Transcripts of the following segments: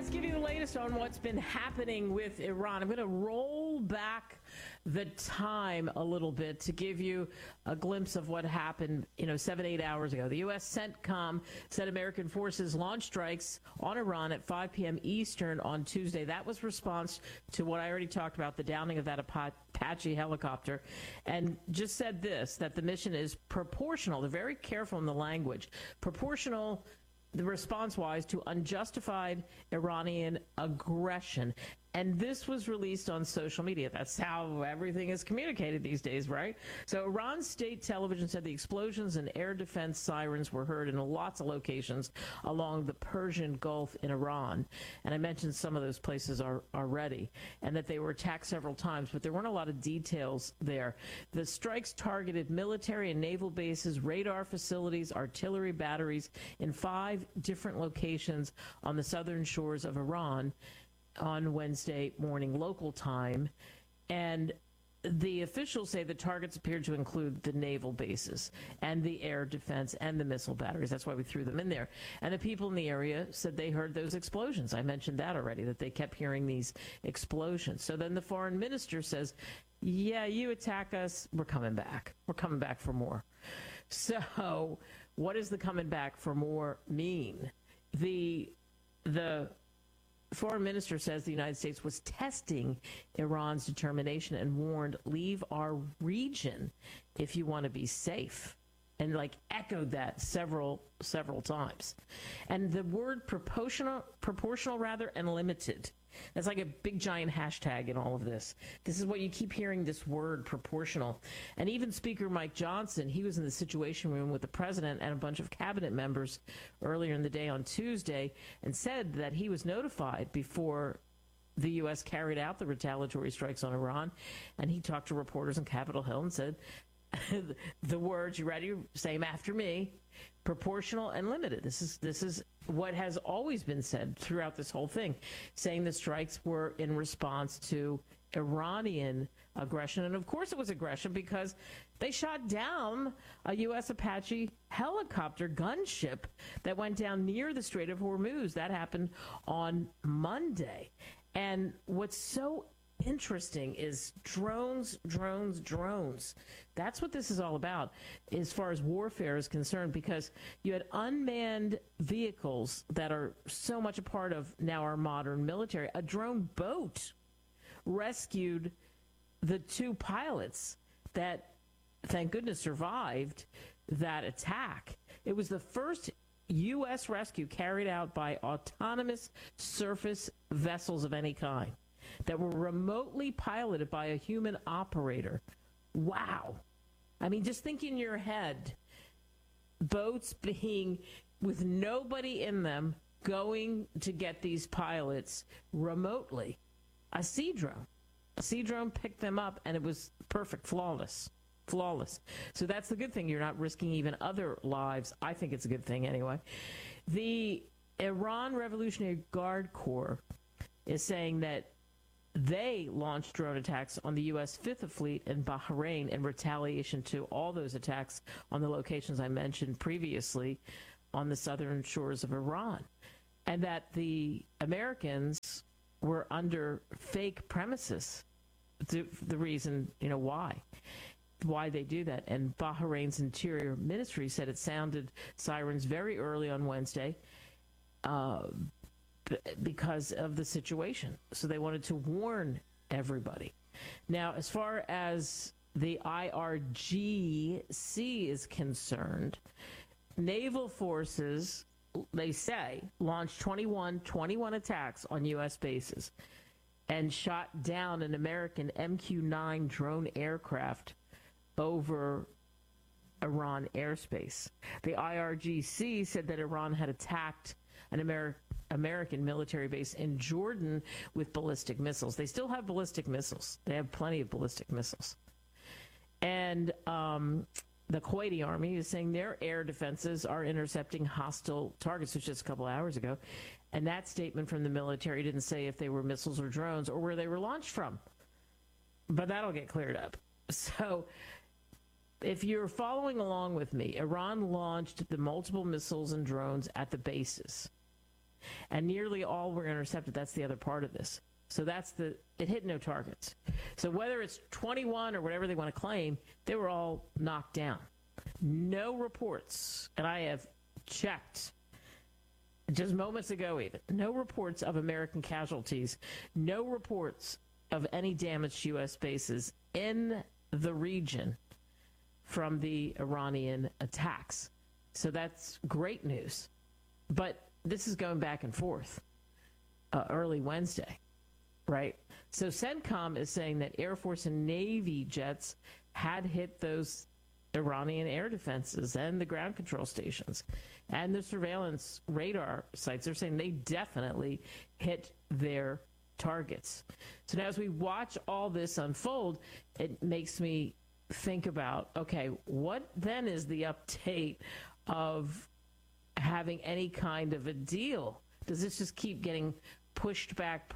let's give you the latest on what's been happening with Iran. I'm going to roll back the time a little bit to give you a glimpse of what happened, 7-8 hours ago. The U.S. CENTCOM said American forces launched strikes on Iran at 5 p.m. Eastern on Tuesday. That was response to what I already talked about, the downing of that Apache helicopter, and just said this, that the mission is proportional. They're very careful in the language. Proportional, the response-wise, to unjustified Iranian aggression. And this was released on social media. That's how everything is communicated these days, right? So Iran's state television said the explosions and air defense sirens were heard in lots of locations along the Persian Gulf in Iran. And I mentioned some of those places already, and that they were attacked several times, but there weren't a lot of details there. The strikes targeted military and naval bases, radar facilities, artillery batteries in 5 different locations on the southern shores of Iran on Wednesday morning local time. And the officials say the targets appeared to include the naval bases and the air defense and the missile batteries. That's why we threw them in there. And the people in the area said they heard those explosions. I mentioned that already, that they kept hearing these explosions. So then the foreign minister says, yeah, you attack us, we're coming back. We're coming back for more. So what does the coming back for more mean? The foreign minister says the United States was testing Iran's determination and warned, leave our region if you want to be safe, and echoed that several times. And the word proportional and limited, that's like a big giant hashtag in all of this. This is what you keep hearing, this word, proportional. And even Speaker Mike Johnson, he was in the Situation Room with the president and a bunch of cabinet members earlier in the day on Tuesday, and said that he was notified before the U.S. carried out the retaliatory strikes on Iran. And he talked to reporters on Capitol Hill and said, the words, you ready? Say them after me. Proportional and limited. This is what has always been said throughout this whole thing, saying the strikes were in response to Iranian aggression. And of course it was aggression, because they shot down a U.S. Apache helicopter gunship that went down near the Strait of Hormuz. That happened on Monday. And what's so interesting is drones. That's what this is all about as far as warfare is concerned, because you had unmanned vehicles that are so much a part of now our modern military. A drone boat rescued the 2 pilots that, thank goodness, survived that attack. It was the first U.S. rescue carried out by autonomous surface vessels of any kind that were remotely piloted by a human operator. Wow. I mean, just think in your head, boats being with nobody in them going to get these pilots remotely. A sea drone picked them up, and it was perfect, flawless. So that's the good thing. You're not risking even other lives. I think it's a good thing anyway. The Iran Revolutionary Guard Corps is saying that they launched drone attacks on the U.S. Fifth Fleet in Bahrain in retaliation to all those attacks on the locations I mentioned previously on the southern shores of Iran, and that the Americans were under fake premises. The reason, why they do that. And Bahrain's Interior Ministry said it sounded sirens very early on Wednesday because of the situation. So they wanted to warn everybody. Now, as far as the IRGC is concerned, naval forces, they say, launched 21 attacks on U.S. bases and shot down an American MQ-9 drone aircraft over Iran airspace. The IRGC said that Iran had attacked an American military base in Jordan with ballistic missiles. They still have ballistic missiles. They have plenty of ballistic missiles. And the Kuwaiti army is saying their air defenses are intercepting hostile targets, which just a couple hours ago. And that statement from the military didn't say if they were missiles or drones or where they were launched from. But that'll get cleared up. So if you're following along with me, Iran launched the multiple missiles and drones at the bases. and nearly all were intercepted. That's the other part of this. So it hit no targets. So whether it's 21 or whatever they want to claim, they were all knocked down. No reports, and I have checked just moments ago even, no reports of American casualties, no reports of any damaged U.S. bases in the region from the Iranian attacks. So that's great news. But this is going back and forth early Wednesday, right? So CENTCOM is saying that Air Force and Navy jets had hit those Iranian air defenses and the ground control stations and the surveillance radar sites. They're saying they definitely hit their targets. So now as we watch all this unfold, it makes me think about, okay, what then is the update of having any kind of a deal? Does this just keep getting pushed back?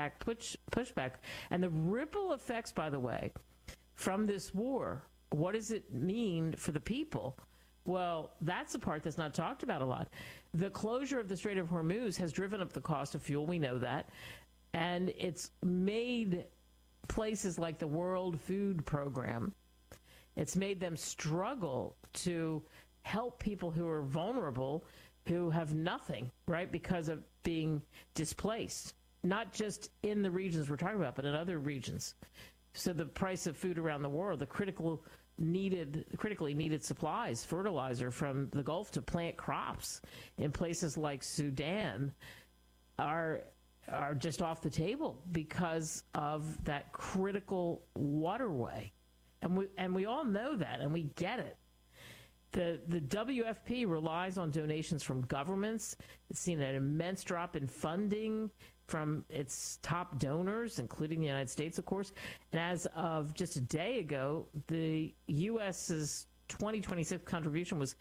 And the ripple effects, by the way, from this war, what does it mean for the people? Well, that's the part that's not talked about a lot. The closure of the Strait of Hormuz has driven up the cost of fuel. We know that. And it's made places like the World Food Program, it's made them struggle to help people who are vulnerable, who have nothing, right, because of being displaced, not just in the regions we're talking about, but in other regions. So the price of food around the world, the critically needed supplies, fertilizer from the Gulf to plant crops in places like Sudan are just off the table because of that critical waterway. And we all know that, and we get it. The WFP relies on donations from governments. It's seen an immense drop in funding from its top donors, including the United States, of course. And as of just a day ago, the U.S.'s 2026 contribution was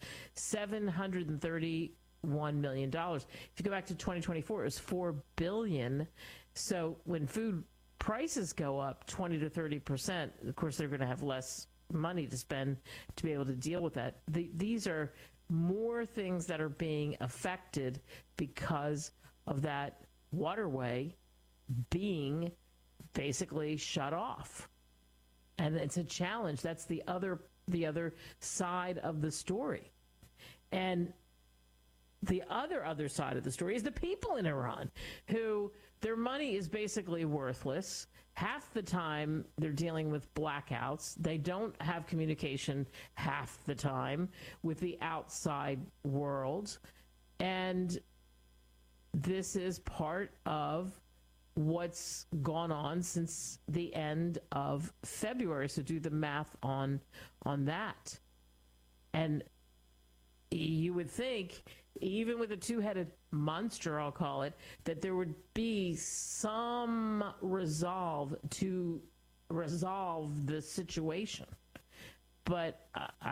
$731 million. If you go back to 2024, it was $4 billion. So when food prices go up 20 to 30%, of course, they're going to have less money to spend to be able to deal with that. These are more things that are being affected because of that waterway being basically shut off. And it's a challenge. That's the other side of the story. And the other side of the story is the people in Iran, who their money is basically worthless. Half the time they're dealing with blackouts. They don't have communication half the time with the outside world. And this is part of what's gone on since the end of February. So do the math on that. And you would think, even with a two-headed monster, I'll call it, that there would be some resolve to resolve the situation. But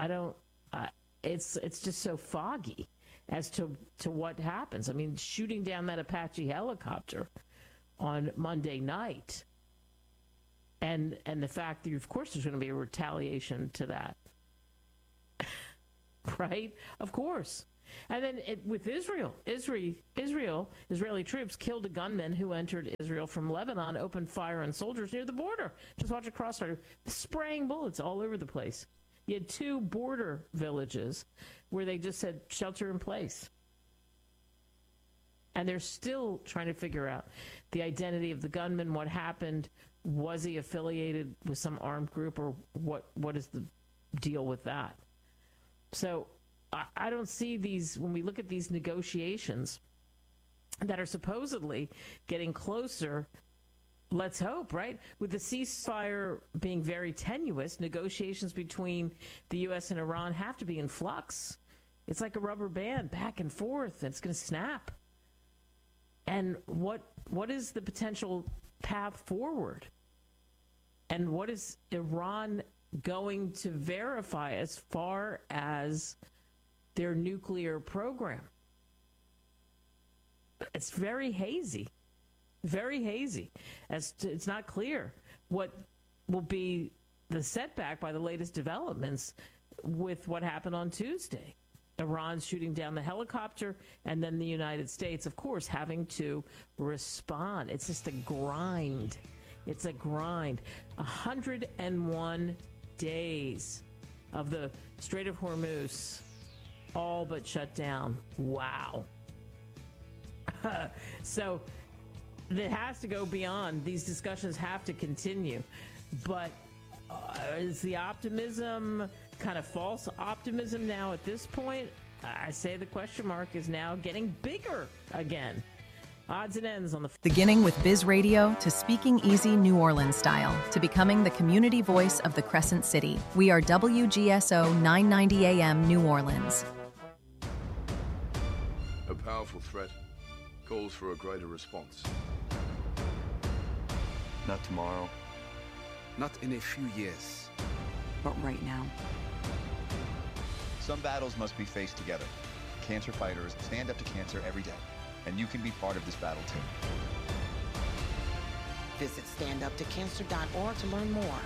it's just so foggy as to what happens. I mean, shooting down that Apache helicopter on Monday night, and the fact that, of course, there's going to be a retaliation to that. Right? Of course. And then with Israeli troops killed a gunman who entered Israel from Lebanon, opened fire on soldiers near the border. Just watch a crossfire, spraying bullets all over the place. You had two border villages where they just said shelter in place. And they're still trying to figure out the identity of the gunman, what happened, was he affiliated with some armed group, or what is the deal with that? So I don't see these, when we look at these negotiations that are supposedly getting closer, let's hope, right? With the ceasefire being very tenuous, negotiations between the U.S. and Iran have to be in flux. It's like a rubber band, back and forth, and it's going to snap. And what is the potential path forward? And what is Iran going to verify as far as their nuclear program? It's very hazy. It's not clear what will be the setback by the latest developments with what happened on Tuesday. Iran's shooting down the helicopter, and then the United States, of course, having to respond. It's just a grind. It's a grind. 101 days of the Strait of Hormuz all but shut down. Wow. So it has to go beyond. These discussions have to continue. But is the optimism kind of false optimism now at this point? I say the question mark is now getting bigger again. Odds and ends on the... Beginning with Biz Radio to Speaking Easy New Orleans style to becoming the community voice of the Crescent City. We are WGSO 990 AM New Orleans. A powerful threat calls for a greater response. Not tomorrow. Not in a few years. But right now. Some battles must be faced together. Cancer fighters stand up to cancer every day, and you can be part of this battle too. Visit standuptocancer.org to learn more.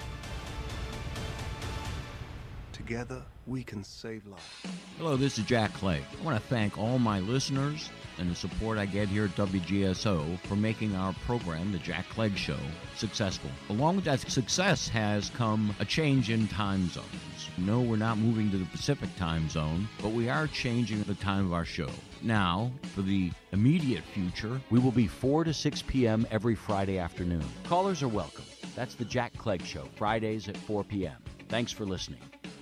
Together, we can save lives. Hello, this is Jack Clegg. I want to thank all my listeners and the support I get here at WGSO for making our program, The Jack Clegg Show, successful. Along with that success has come a change in time zones. No, we're not moving to the Pacific time zone, but we are changing the time of our show. Now, for the immediate future, we will be 4 to 6 p.m. every Friday afternoon. Callers are welcome. That's The Jack Clegg Show, Fridays at 4 p.m. Thanks for listening.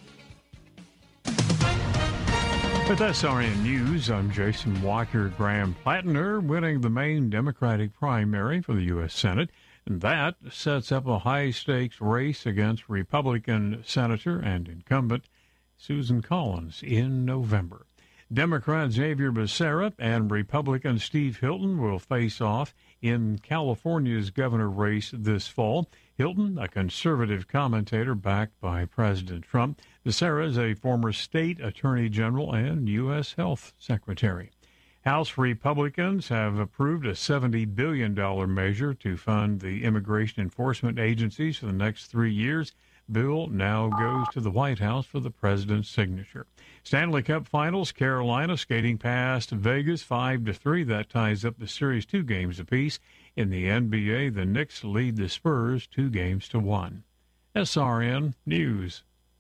With SRN News, I'm Jason Walker. Graham Plattner winning the Maine Democratic primary for the U.S. Senate, and that sets up a high-stakes race against Republican Senator and incumbent Susan Collins in November. Democrat Xavier Becerra and Republican Steve Hilton will face off in California's governor race this fall. Hilton, a conservative commentator backed by President Trump. Becerra is a former state attorney general and U.S. health secretary. House Republicans have approved a $70 billion measure to fund the immigration enforcement agencies for the next 3 years. Bill now goes to the White House for the president's signature. Stanley Cup Finals, Carolina skating past Vegas 5-3. That ties up the series 2 games apiece. In the NBA, the Knicks lead the Spurs 2-1. SRN News.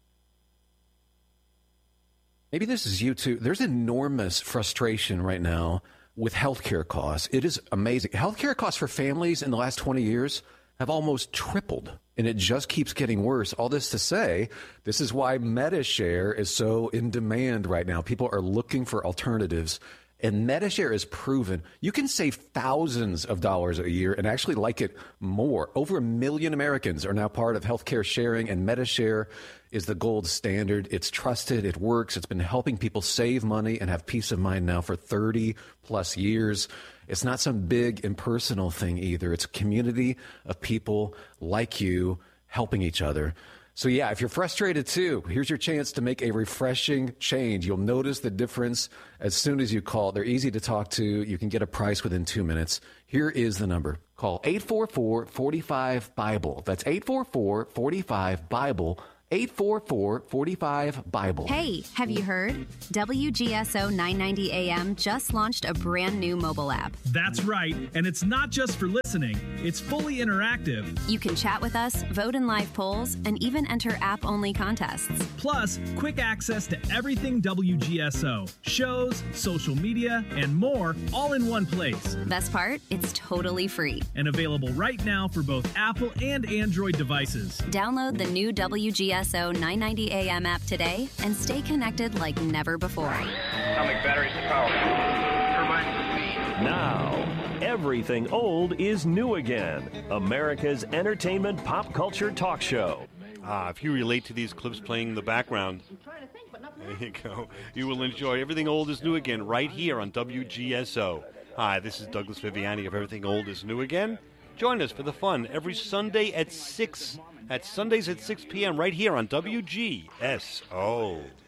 Maybe this is you too. There's enormous frustration right now with healthcare costs. It is amazing. Healthcare costs for families in the last 20 years have almost tripled, and it just keeps getting worse. All this to say, this is why MediShare is so in demand right now. People are looking for alternatives, and MediShare is proven you can save thousands of dollars a year and actually like it more. Over 1 million Americans are now part of healthcare sharing, and MediShare is the gold standard. It's trusted. It works. It's been helping people save money and have peace of mind now for 30 plus years. It's not some big impersonal thing either. It's a community of people like you helping each other. So yeah, if you're frustrated too, here's your chance to make a refreshing change. You'll notice the difference as soon as you call. They're easy to talk to. You can get a price within 2 minutes. Here is the number. Call 844-45-BIBLE. That's 844-45-BIBLE. 844-45-BIBLE. Hey, have you heard? WGSO 990 AM just launched a brand new mobile app. That's right, and it's not just for listening. It's fully interactive. You can chat with us, vote in live polls, and even enter app-only contests. Plus, quick access to everything WGSO. Shows, social media, and more, all in one place. Best part? It's totally free. And available right now for both Apple and Android devices. Download the new WGSO 990 AM app today and stay connected like never before. Atomic batteries to power. Turbines to speed. Now, everything old is new again. America's entertainment pop culture talk show. If you relate to these clips playing in the background, there you go. You will enjoy Everything Old is New Again right here on WGSO. Hi, this is Douglas Viviani of Everything Old is New Again. Join us for the fun every Sunday at 6 p.m. right here on WGSO.